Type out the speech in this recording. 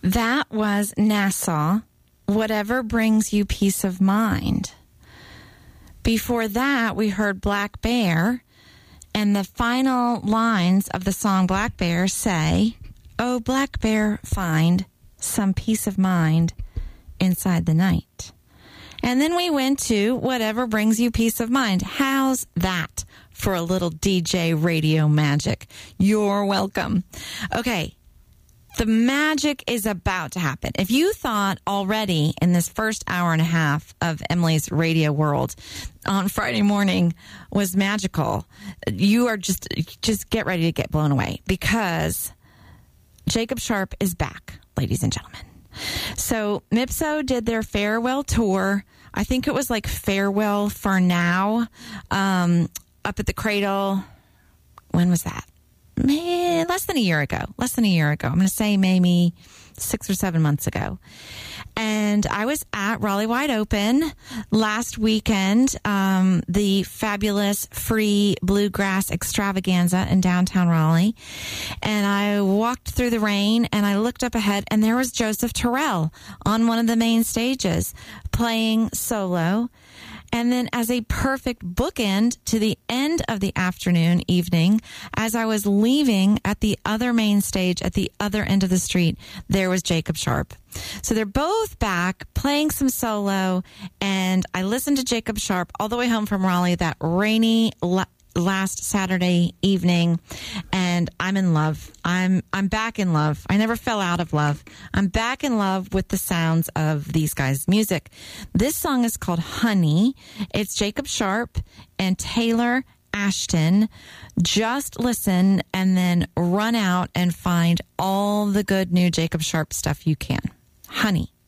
That was Nassau, Whatever Brings You Peace of Mind. Before that, we heard Black Bear, and the final lines of the song Black Bear say, "Oh, Black Bear, find some peace of mind inside the night." And then we went to Whatever Brings You Peace of Mind. How's that for a little DJ radio magic? You're welcome. Okay. The magic is about to happen. If you thought already in this first hour and a half of Emily's radio world on Friday morning was magical, you are just get ready to get blown away, because Jacob Sharp is back, ladies and gentlemen. So Mipso did their farewell tour. I think it was like Farewell for Now, up at the Cradle. When was that? Less than a year ago. I'm going to say maybe 6 or 7 months ago. And I was at Raleigh Wide Open last weekend, the fabulous free bluegrass extravaganza in downtown Raleigh. And I walked through the rain and I looked up ahead, and there was Joseph Terrell on one of the main stages playing solo. And then as a perfect bookend to the end of the evening, as I was leaving at the other main stage at the other end of the street, there was Jacob Sharp. So they're both back playing some solo, and I listened to Jacob Sharp all the way home from Raleigh that rainy last Saturday evening, and I'm in love. I'm back in love. I never fell out of love. I'm back in love with the sounds of these guys' music. This song is called Honey. It's Jacob Sharp and Taylor Ashton. Just listen and then run out and find all the good new Jacob Sharp stuff you can. Honey.